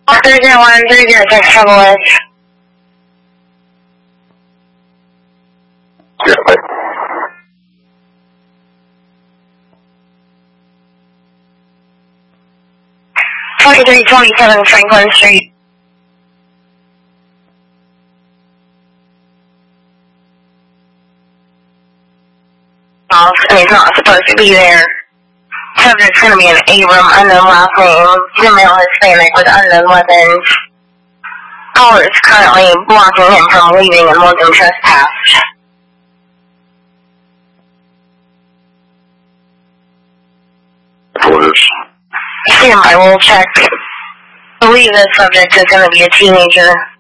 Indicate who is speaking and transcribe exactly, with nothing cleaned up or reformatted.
Speaker 1: Thursday one, three zero six, trouble with.
Speaker 2: Yeah, but
Speaker 1: twenty-three twenty-seven Franklin Street. Off, and he's not supposed to be there. Subject's gonna be an Abram, unknown last name, female Hispanic with unknown weapons. Caller is currently blocking him from leaving and wants him trespassed.
Speaker 2: police.
Speaker 1: Stand by, we'll check. I believe this subject is gonna be a teenager.